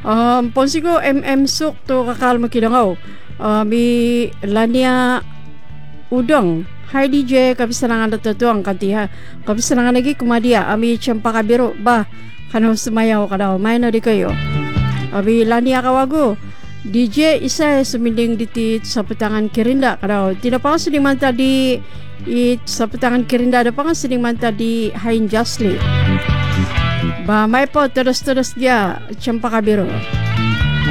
Ponsigo Suk to kakal makilangaw. Mi lania udang. Hai DJ kapisanangan natutuang kantiha. Kapisanangan lagi kumadia. Ami champa kabiro ba. Kano sumayaw ka daw. May na di kayo. Abi lania kawago. DJ isa suminding diti sa petangan Kirinda kadaw. Tidak pa sining manta di sa petangan Kirinda ada pa sining manta di Hain Jasli. Ba may po terus dia champa kabiro.